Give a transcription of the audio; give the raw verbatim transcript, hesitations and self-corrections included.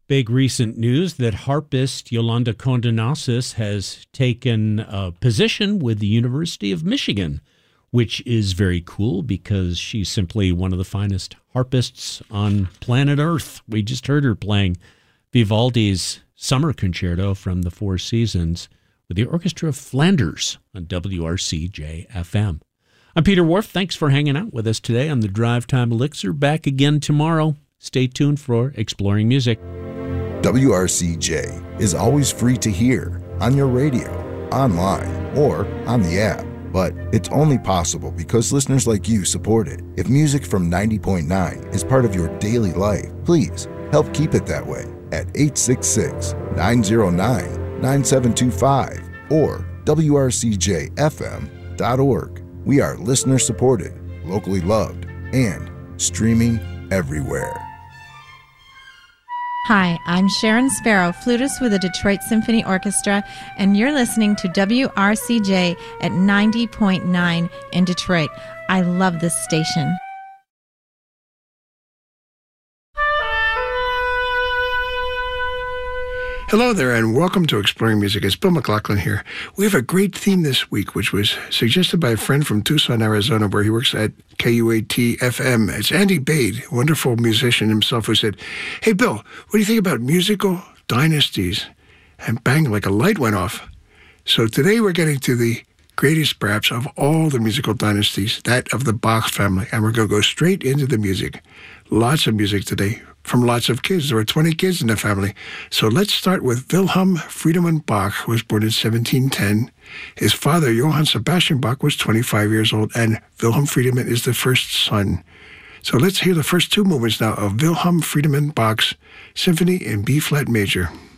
Big recent news that harpist Yolanda Condonasis has taken a position with the University of Michigan, which is very cool because she's simply one of the finest harpists on planet Earth. We just heard her playing Vivaldi's Summer Concerto from the Four Seasons with the Orchestra of Flanders on W R C J F M. I'm Peter Wharf. Thanks for hanging out with us today on the Drive Time Elixir. Back again tomorrow. Stay tuned for Exploring Music. W R C J is always free to hear on your radio, online, or on the app. But it's only possible because listeners like you support it. If music from ninety point nine is part of your daily life, please help keep it that way at eight six six, nine zero nine, nine seven two five or W R C J F M dot org. We are listener supported, locally loved, and streaming everywhere. Hi, I'm Sharon Sparrow, flutist with the Detroit Symphony Orchestra, and you're listening to W R C J at ninety point nine in Detroit. I love this station. Hello there, and welcome to Exploring Music. It's Bill McLaughlin here. We have a great theme this week, which was suggested by a friend from Tucson, Arizona, where he works at K U A T F M. It's Andy Bade, a wonderful musician himself, who said, "Hey, Bill, what do you think about musical dynasties?" And bang, like a light went off. So today we're getting to the greatest, perhaps, of all the musical dynasties, that of the Bach family. And we're going to go straight into the music. Lots of music today from lots of kids. There were twenty kids in the family. So let's start with Wilhelm Friedemann Bach, who was born in seventeen ten. His father, Johann Sebastian Bach, was twenty-five years old, and Wilhelm Friedemann is the first son. So let's hear the first two movements now of Wilhelm Friedemann Bach's Symphony in B-flat major.